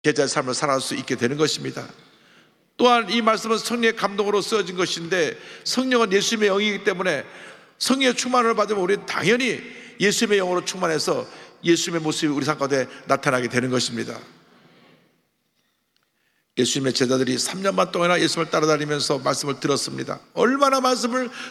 제자의 삶을 살아갈 수 있게 되는 것입니다. 또한 이 말씀은 성령의 감동으로 쓰여진 것인데, 성령은 예수님의 영이기 때문에 성령의 충만을 받으면 우리는 당연히 예수님의 영으로 충만해서 예수님의 모습이 우리 삶 가운데 나타나게 되는 것입니다. 예수님의 제자들이 3년 반 동안이나 예수님을 따라다니면서 말씀을 들었습니다. 얼마나 말씀을